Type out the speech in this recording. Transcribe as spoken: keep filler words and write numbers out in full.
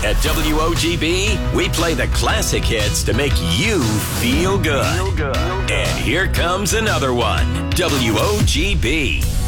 At W O G B, we play the classic hits to make you feel good. Feel good. And here comes another one. W O G B.